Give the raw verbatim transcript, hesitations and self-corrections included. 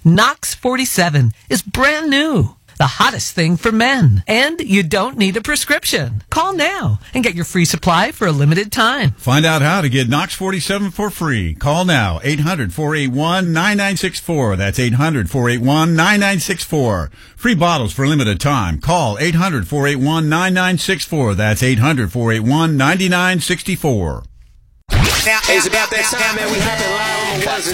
Knox forty-seven is brand new. The hottest thing for men. And you don't need a prescription. Call now and get your free supply for a limited time. Find out how to get Knox forty-seven for free. Call now, eight hundred, four eight one, nine nine six four. That's eight hundred, four eight one, nine nine six four. Free bottles for a limited time. Call eight hundred, four eight one, nine nine six four. That's eight hundred, four eight one, nine nine six four. Now, it's about that time that we have to live on the ones and